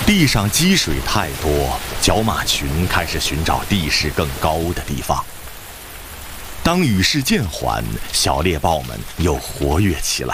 地上积水太多，角马群开始寻找地势更高的地方。当雨势渐缓，小猎豹们又活跃起来。